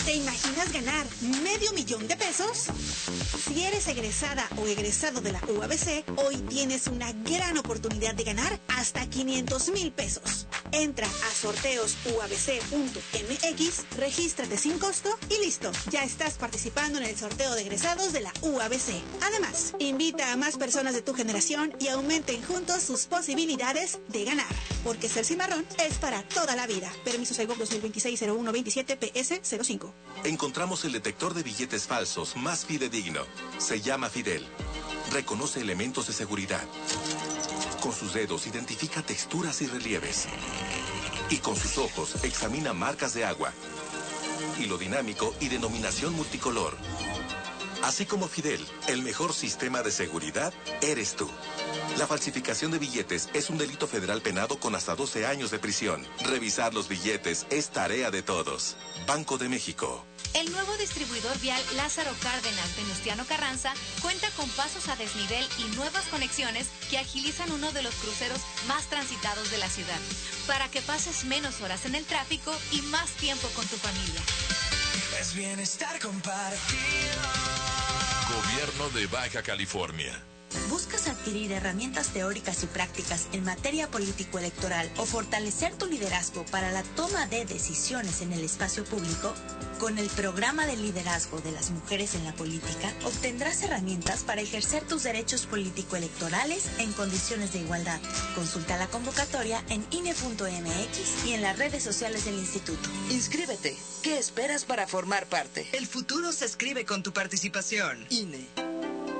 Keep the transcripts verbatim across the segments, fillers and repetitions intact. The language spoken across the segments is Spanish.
¿Te imaginas ganar medio millón de pesos? Si eres egresada o egresado de la U A B C, hoy tienes una gran oportunidad de ganar hasta quinientos mil pesos. Entra a sorteos u a b c punto m x, regístrate sin costo y listo. Ya estás participando en el sorteo de egresados de la U A B C. Además, invita a más personas de tu generación y aumenten juntos sus posibilidades de ganar. Porque ser cimarrón es para toda la vida. Permiso Segov dos mil veintiséis cero uno veintisiete P S cero cinco. Encontramos el detector de billetes falsos más fidedigno. Se llama Fidel. Reconoce elementos de seguridad. Con sus dedos identifica texturas y relieves. Y con sus ojos examina marcas de agua. Hilo dinámico y denominación multicolor. Así como Fidel, el mejor sistema de seguridad eres tú. La falsificación de billetes es un delito federal penado con hasta doce años de prisión. Revisar los billetes es tarea de todos. Banco de México. El nuevo distribuidor vial Lázaro Cárdenas Venustiano Carranza cuenta con pasos a desnivel y nuevas conexiones que agilizan uno de los cruceros más transitados de la ciudad, para que pases menos horas en el tráfico y más tiempo con tu familia. Es bienestar compartido. Gobierno de Baja California. ¿Buscas adquirir herramientas teóricas y prácticas en materia político-electoral o fortalecer tu liderazgo para la toma de decisiones en el espacio público? Con el programa de liderazgo de las mujeres en la política, obtendrás herramientas para ejercer tus derechos político-electorales en condiciones de igualdad. Consulta la convocatoria en I N E punto m x y en las redes sociales del instituto. Inscríbete. ¿Qué esperas para formar parte? El futuro se escribe con tu participación. I N E.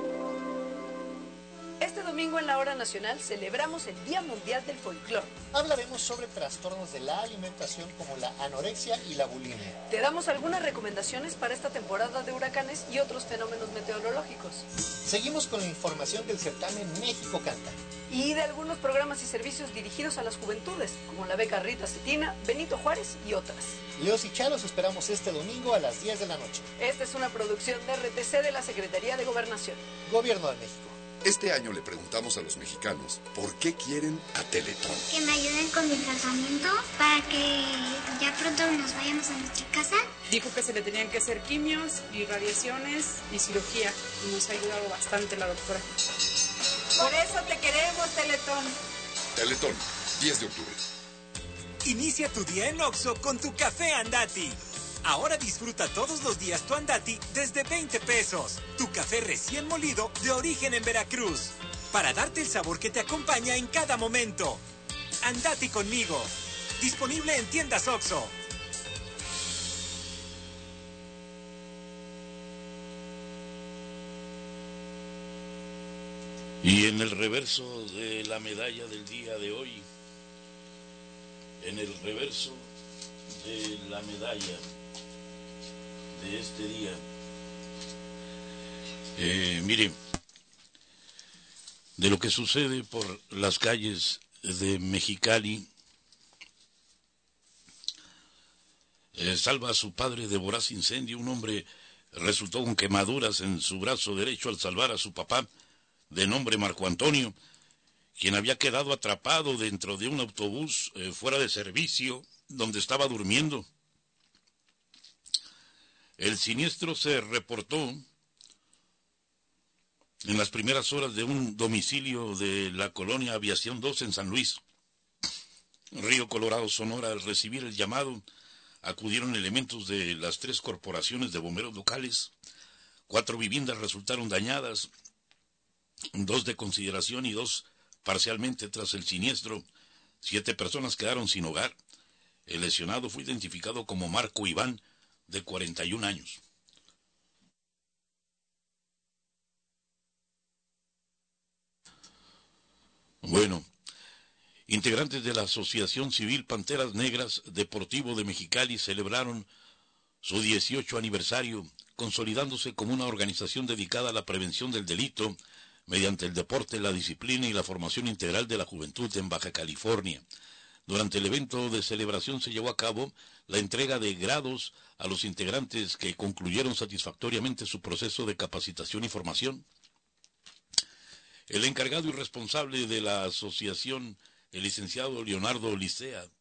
Este domingo en la Hora Nacional celebramos el Día Mundial del Folclor. Hablaremos sobre trastornos de la alimentación como la anorexia y la bulimia. Te damos algunas recomendaciones para esta temporada de huracanes y otros fenómenos meteorológicos. Seguimos con la información del certamen México Canta. Y de algunos programas y servicios dirigidos a las juventudes, como la beca Rita Cetina, Benito Juárez y otras. Leos y Chalos esperamos este domingo a las diez de la noche. Esta es una producción de R T C de la Secretaría de Gobernación. Gobierno de México. Este año le preguntamos a los mexicanos por qué quieren a Teletón. Que me ayuden con mi tratamiento para que ya pronto nos vayamos a nuestra casa. Dijo que se le tenían que hacer quimios y radiaciones y cirugía. Y nos ha ayudado bastante la doctora. Por eso te queremos, Teletón. Teletón, diez de octubre. Inicia tu día en Oxxo con tu café Andati. Ahora disfruta todos los días tu Andati desde veinte pesos. Tu café recién molido de origen en Veracruz. Para darte el sabor que te acompaña en cada momento. Andati conmigo. Disponible en tiendas Oxxo. Y en el reverso de la medalla del día de hoy, en el reverso de la medalla de este día, eh, mire, de lo que sucede por las calles de Mexicali, eh, salva a su padre de voraz incendio. Un hombre resultó con quemaduras en su brazo derecho al salvar a su papá, de nombre Marco Antonio, quien había quedado atrapado dentro de un autobús eh, fuera de servicio, donde estaba durmiendo. El siniestro se reportó en las primeras horas de un domicilio de la colonia Aviación dos en San Luis, Río Colorado, Sonora. Al recibir el llamado, acudieron elementos de las tres corporaciones de bomberos locales. Cuatro viviendas resultaron dañadas, dos de consideración y dos parcialmente. Tras el siniestro, siete personas quedaron sin hogar. El lesionado fue identificado como Marco Iván, de cuarenta y un años. Bueno, integrantes de la Asociación Civil Panteras Negras Deportivo de Mexicali celebraron su dieciocho aniversario, consolidándose como una organización dedicada a la prevención del delito mediante el deporte, la disciplina y la formación integral de la juventud en Baja California. Durante el evento de celebración se llevó a cabo la entrega de grados a los integrantes que concluyeron satisfactoriamente su proceso de capacitación y formación. El encargado y responsable de la asociación, el licenciado Leonardo Licea,